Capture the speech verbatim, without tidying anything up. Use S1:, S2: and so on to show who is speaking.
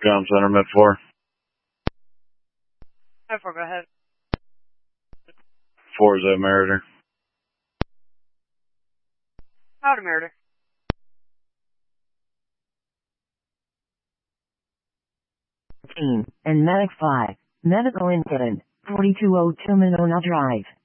S1: Com Center, Med four.
S2: Med four, go ahead.
S1: four is a Meritor.
S2: Out of Meritor.
S3: Team and Medic five. Medical incident. forty-two oh two Monona Drive.